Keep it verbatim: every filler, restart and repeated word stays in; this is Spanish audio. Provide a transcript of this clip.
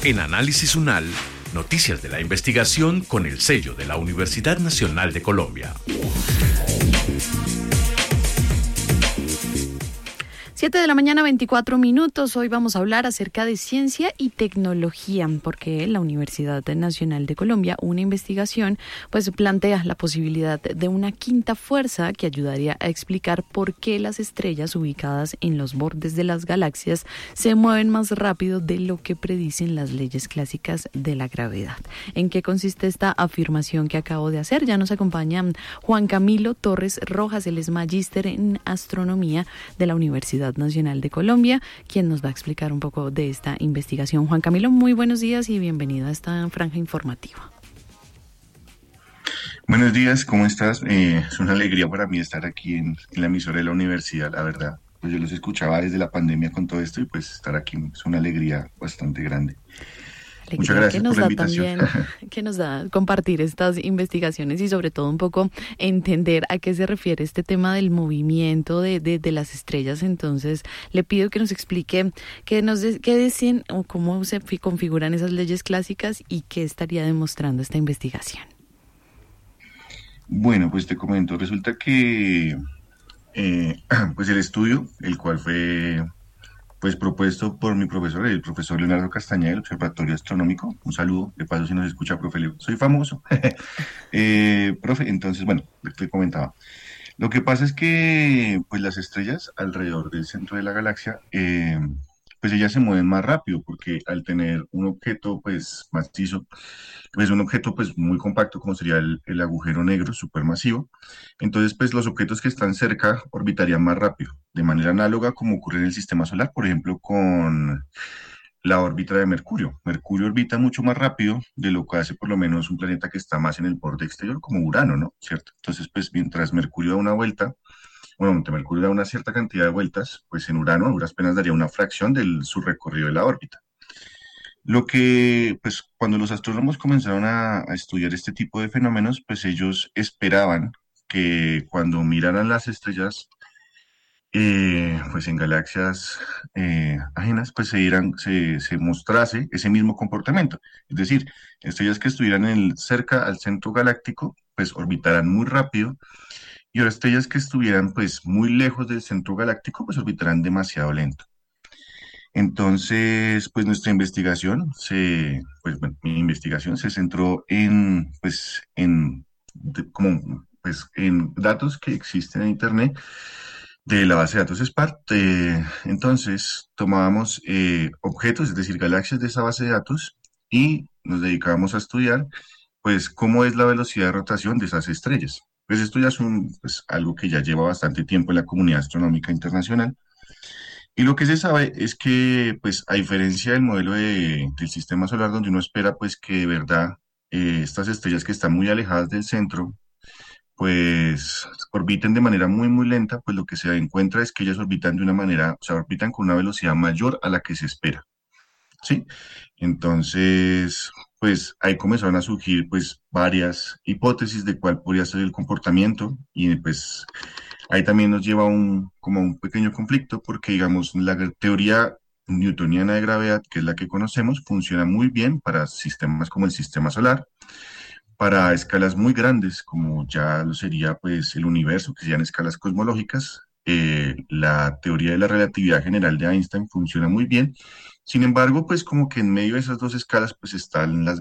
En Análisis UNAL, noticias de la investigación con el sello de la Universidad Nacional de Colombia. Siete de la mañana, veinticuatro minutos. Hoy vamos a hablar acerca de ciencia y tecnología, porque la Universidad Nacional de Colombia, una investigación, pues plantea la posibilidad de una quinta fuerza que ayudaría a explicar por qué las estrellas ubicadas en los bordes de las galaxias se mueven más rápido de lo que predicen las leyes clásicas de la gravedad. ¿En qué consiste esta afirmación que acabo de hacer? Ya nos acompaña Juan Camilo Torres Rojas, él es magíster en astronomía de la Universidad Nacional de Colombia, quien nos va a explicar un poco de esta investigación. Juan Camilo, muy buenos días y bienvenido a esta franja informativa. Buenos días, ¿cómo estás? Eh, es una alegría para mí estar aquí en, en la emisora de la universidad, la verdad. Pues yo los escuchaba desde la pandemia con todo esto y pues estar aquí es una alegría bastante grande. Muchas gracias por la invitación. También, que nos da compartir estas investigaciones y sobre todo un poco entender a qué se refiere este tema del movimiento de, de, de las estrellas. Entonces, le pido que nos explique qué nos de, qué decían o cómo se configuran esas leyes clásicas y qué estaría demostrando esta investigación. Bueno, pues te comento, resulta que eh, pues el estudio, el cual fue pues propuesto por mi profesor, el profesor Leonardo Castañeda, del Observatorio Astronómico. Un saludo, de paso si nos escucha, profe Leo. Soy famoso. eh, profe, entonces, bueno, te comentaba. Lo que pasa es que pues las estrellas alrededor del centro de la galaxia, eh, pues ellas se mueven más rápido, porque al tener un objeto pues macizo, pues un objeto pues muy compacto como sería el, el agujero negro supermasivo, entonces pues los objetos que están cerca orbitarían más rápido, de manera análoga como ocurre en el sistema solar, por ejemplo con la órbita de Mercurio. Mercurio orbita mucho más rápido de lo que hace por lo menos un planeta que está más en el borde exterior, como Urano, ¿no? ¿Cierto? Entonces pues mientras Mercurio da una vuelta, bueno, mientras Mercurio da una cierta cantidad de vueltas, pues en Urano a duras penas daría una fracción de su recorrido de la órbita. Lo que, pues, cuando los astrónomos comenzaron a, a estudiar este tipo de fenómenos, pues ellos esperaban que cuando miraran las estrellas, eh, pues en galaxias eh, ajenas, pues se, dieran, se, se mostrase ese mismo comportamiento. Es decir, estrellas que estuvieran en el- cerca al centro galáctico, pues orbitarán muy rápido, y ahora estrellas que estuvieran pues muy lejos del centro galáctico, pues orbitarán demasiado lento. Entonces, pues nuestra investigación se, pues bueno, mi investigación se centró en, pues, en, de- como, pues, en datos que existen en Internet de la base de datos Spark. Eh, entonces, tomábamos eh, objetos, es decir, galaxias de esa base de datos y nos dedicábamos a estudiar, pues, cómo es la velocidad de rotación de esas estrellas. Pues esto ya es un, pues, algo que ya lleva bastante tiempo en la comunidad astronómica internacional. Y lo que se sabe es que, pues, a diferencia del modelo de- del sistema solar, donde uno espera, pues, que de verdad eh, estas estrellas que están muy alejadas del centro, pues, orbiten de manera muy, muy lenta, pues lo que se encuentra es que ellas orbitan de una manera, o sea, orbitan con una velocidad mayor a la que se espera, ¿sí? Entonces, pues, ahí comenzaron a surgir, pues, varias hipótesis de cuál podría ser el comportamiento y, pues, ahí también nos lleva a un, como a un pequeño conflicto porque, digamos, la gra- teoría newtoniana de gravedad, que es la que conocemos, funciona muy bien para sistemas como el sistema solar, para escalas muy grandes, como ya lo sería pues el universo, que serían escalas cosmológicas. Eh, la teoría de la relatividad general de Einstein funciona muy bien. Sin embargo, pues como que en medio de esas dos escalas, pues están las